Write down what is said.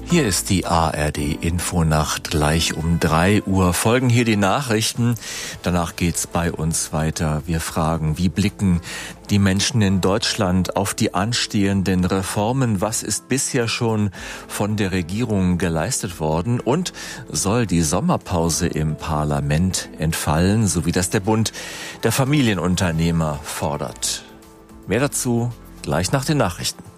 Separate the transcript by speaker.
Speaker 1: Hier ist die ARD-Infonacht. Gleich um 3 Uhr folgen hier die Nachrichten. Danach geht's bei uns weiter. Wir fragen, wie blicken die Menschen in Deutschland auf die anstehenden Reformen? Was ist bisher schon von der Regierung geleistet worden? Und soll die Sommerpause im Parlament entfallen, so wie das der Bund der Familienunternehmer fordert? Mehr dazu gleich nach den Nachrichten.